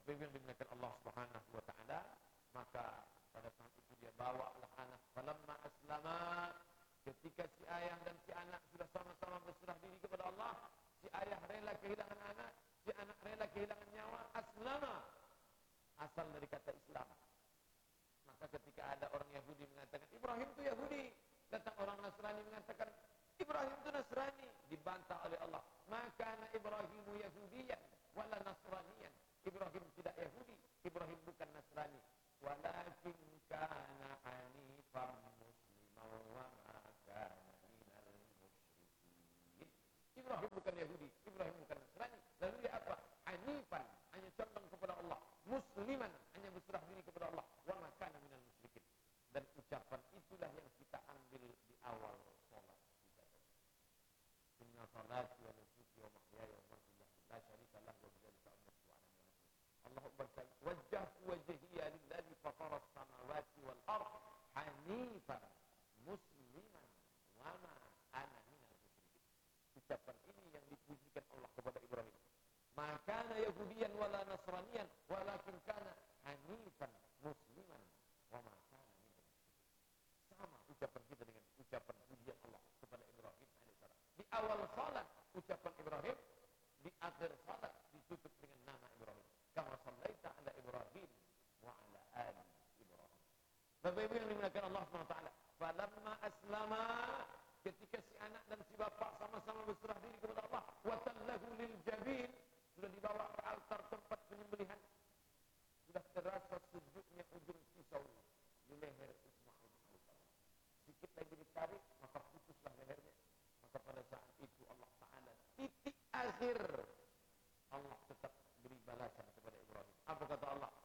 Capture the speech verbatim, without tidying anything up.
Bapak yang dimuliakan Allah Subhanahu wa taala, maka pada saat itu dia bawalah anak. Falamma aslama, ketika si ayah dan si anak sudah sama-sama berserah diri kepada Allah, si ayah rela kehilangan anak, si anak rela kehilangan nyawa, aslama, asal dari kata Islam. Maka ketika ada orang Yahudi mengatakan Ibrahim itu Yahudi, datang orang Nasrani mengatakan Ibrahim itu Nasrani, dibantah oleh Allah. Maka anak Ibrahimu Yahudiyan wala Nasraniyan. Ibrahim tidak Yahudi, Ibrahim bukan Nasrani. Walakin kana hanifan musliman wa ma kana minal musyrikin. Ibrahim bukan Yahudi, Ibrahim bukan Nasrani. Lalu dia apa? Hanifan, hanya condong kepada Allah. Musliman, hanya berserah diri kepada Allah. Wa ma kana minal musyrikin. Dan ucapan itulah yang kita ambil di awal salat kita. Inna salati wa nusuki wa mahyaya wa mamati la syarika lahu wa bidzalika umirtu wa ana minal muslimin. Allah Akbar. Wajjahtu wajhiya lillazi fatara as-samawati wal ardh hanifan musliman wa ma ana minal musyrikin. Ucapan ini yang dipujikan Allah kepada Ibrahim. Maka kana yahudiyan wala nasraniyan walakin kana hanifan musliman wa ma kana minal musyrikin. Sama ucapan kita dengan ucapan pujian Allah kepada Ibrahim alaihissalam. Di awal salat ucapan Ibrahim, di akhir salat ditutup dengan nama Ibrahim. Kama sallaita ala Ibrahim wa ala ali Ibrahim. Bapak Ibu yang dimuliakan Allah Subhanahu wa taala, falamma aslama, ketika si anak dan si bapak sama-sama berserah diri kepada Allah, wa tallahu lil jabin, sudah dibawa ke altar tempat penyembelihan, sudah terasa sejuknya ujung pisau di leher Ismail alaihissalam. Sedikit lagi ditarik, maka putuslah lehernya. Maka pada saat itu Allah Ta'ala titik akhir, Allah tetap beri balasan kepada Ibrahim. Apa kata Allah?